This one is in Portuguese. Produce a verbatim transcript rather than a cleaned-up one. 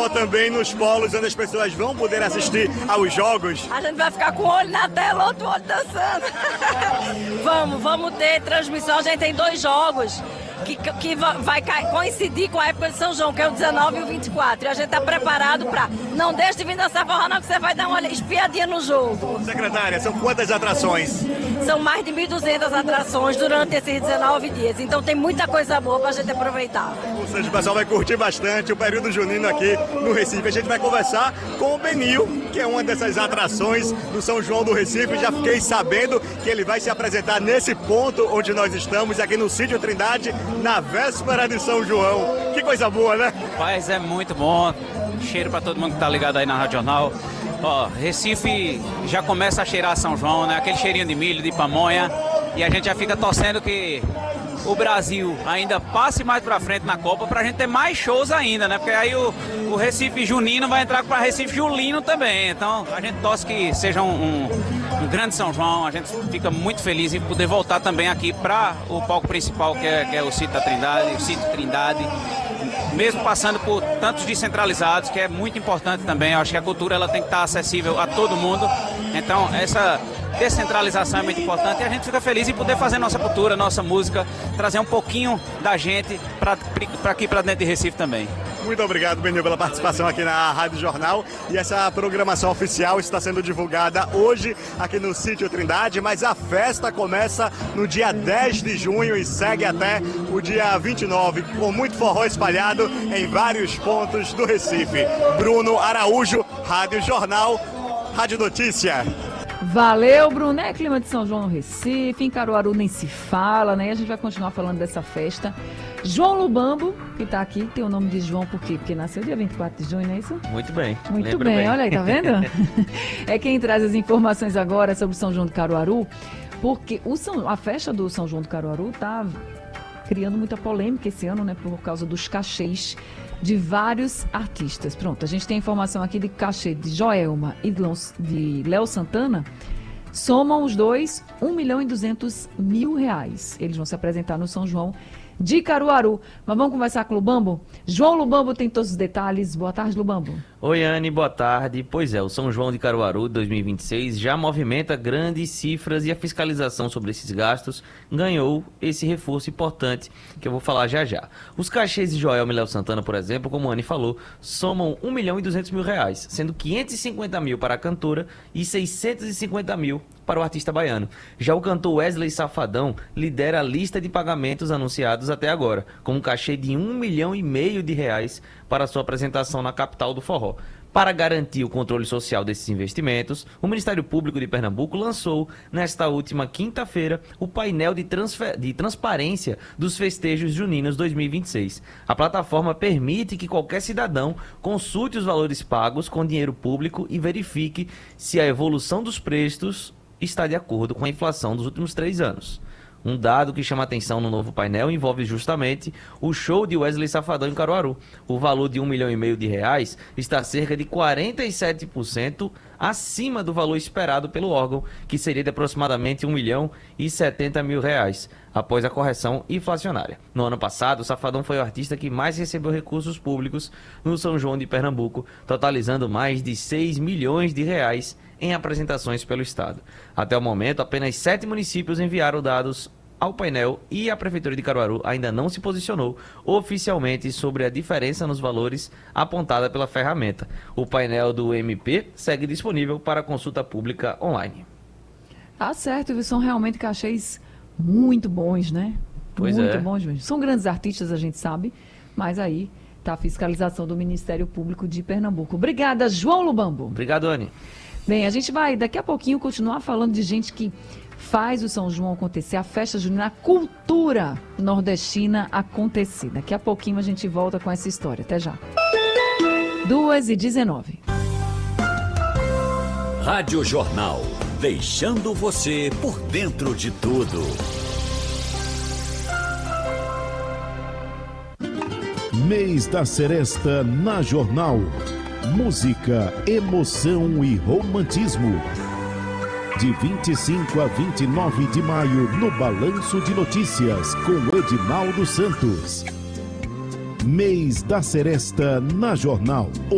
só também nos polos onde as pessoas vão poder assistir aos jogos? A gente vai ficar com um olho na tela, outro olho dançando. Vamos, vamos ter transmissão. A gente tem dois jogos que, que vai coincidir com a época de São João, que é o dezenove e o vinte e quatro. E a gente está preparado para... Não deixe de vir dançar forró, não, que você vai dar uma espiadinha no jogo. Secretária, são quantas atrações? São mais de mil e duzentas atrações durante esses dezenove dias. Então tem muita coisa boa para a gente aproveitar. Ou seja, o pessoal vai curtir bastante o período junino aqui no Recife. A gente vai conversar com o Benil, que é uma dessas atrações do São João do Recife. Já fiquei sabendo que ele vai se apresentar nesse ponto onde nós estamos, aqui no Sítio Trindade, na véspera de São João. Que coisa boa, né? Rapaz, é muito bom. Cheiro para todo mundo que tá ligado aí na Rádio Jornal. Ó, Recife já começa a cheirar São João, né? Aquele cheirinho de milho, de pamonha. E a gente já fica torcendo que o Brasil ainda passe mais pra frente na Copa pra gente ter mais shows ainda, né? Porque aí o, o Recife Junino vai entrar pra Recife Julino também. Então a gente torce que seja um, um, um grande São João. A gente fica muito feliz em poder voltar também aqui pra o palco principal, que é, que é o Sítio da Trindade, o Sítio Trindade. Mesmo passando por tantos descentralizados, que é muito importante também. Eu acho que a cultura ela tem que estar acessível a todo mundo. Então, essa descentralização é muito importante e a gente fica feliz em poder fazer nossa cultura, nossa música, trazer um pouquinho da gente para aqui, para dentro de Recife também. Muito obrigado, Benil, pela participação aqui na Rádio Jornal. E essa programação oficial está sendo divulgada hoje aqui no Sítio Trindade, mas a festa começa no dia dez de junho e segue até o dia vinte e nove, com muito forró espalhado em vários pontos do Recife. Bruno Araújo, Rádio Jornal, Rádio Notícia. Valeu, Bruno. É clima de São João no Recife, em Caruaru nem se fala, né? A gente vai continuar falando dessa festa. João Lubambo, que tá aqui, tem o nome de João por quê? Porque nasceu dia vinte e quatro de junho, não é isso? Muito bem. Muito bem. bem, olha aí, tá vendo? É quem traz as informações agora sobre São João do Caruaru, porque o São, a festa do São João do Caruaru tá criando muita polêmica esse ano, né? Por causa dos cachês de vários artistas. Pronto, a gente tem informação aqui de cachê de Joelma e de Léo Santana. Somam os dois um milhão e duzentos mil reais. Eles vão se apresentar no São João de Caruaru. Mas vamos conversar com o Lubambo? João Lubambo tem todos os detalhes. Boa tarde, Lubambo. Oi, Anne, boa tarde. Pois é, o São João de Caruaru dois mil e vinte e seis já movimenta grandes cifras e a fiscalização sobre esses gastos ganhou esse reforço importante que eu vou falar já já. Os cachês de Joelma e Léo Santana, por exemplo, como a Anne falou, somam um milhão e duzentos mil reais, sendo quinhentos e cinquenta mil para a cantora e seiscentos e cinquenta mil para o artista baiano. Já o cantor Wesley Safadão lidera a lista de pagamentos anunciados até agora, com um cachê de um milhão e meio de reais para sua apresentação na capital do forró. Para garantir o controle social desses investimentos, o Ministério Público de Pernambuco lançou, nesta última quinta-feira, o painel de, de transparência dos festejos juninos dois mil e vinte e seis. A plataforma permite que qualquer cidadão consulte os valores pagos com dinheiro público e verifique se a evolução dos preços está de acordo com a inflação dos últimos três anos. Um dado que chama atenção no novo painel envolve justamente o show de Wesley Safadão em Caruaru. O valor de um milhão e meio de reais está cerca de quarenta e sete por cento acima do valor esperado pelo órgão, que seria de aproximadamente um milhão e setenta mil reais, após a correção inflacionária. No ano passado, o Safadão foi o artista que mais recebeu recursos públicos no São João de Pernambuco, totalizando mais de seis milhões de reais em apresentações pelo estado. Até o momento, apenas sete municípios enviaram dados ao painel e a Prefeitura de Caruaru ainda não se posicionou oficialmente sobre a diferença nos valores apontada pela ferramenta. O painel do M P segue disponível para consulta pública online. Tá certo, são realmente cachês muito bons, né? Pois muito é. bons mesmo. São grandes artistas, a gente sabe, mas aí tá a fiscalização do Ministério Público de Pernambuco. Obrigada, João Lubambo. Obrigado, Anne. Bem, a gente vai daqui a pouquinho continuar falando de gente que faz o São João acontecer, a festa junina, a cultura nordestina acontecer. Daqui a pouquinho a gente volta com essa história. Até já. duas e dezenove. Rádio Jornal, deixando você por dentro de tudo. Mês da Seresta na Jornal. Música, emoção e romantismo. De vinte e cinco a vinte e nove de maio, no Balanço de Notícias, com Edinaldo Santos. Mês da Seresta na Jornal.